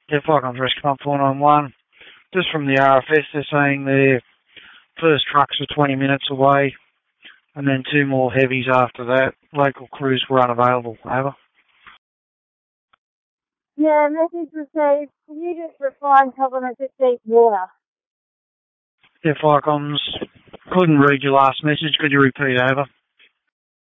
Yeah, Falcons Rescue Pump 491. Just from the RFS, they're saying their first trucks are 20 minutes away, and then 2 more heavies after that. Local crews were unavailable. Over. Yeah, message received. Can you just reply and tell them it's at deep water? Yeah, Falcons. Couldn't read your last message. Could you repeat? Over.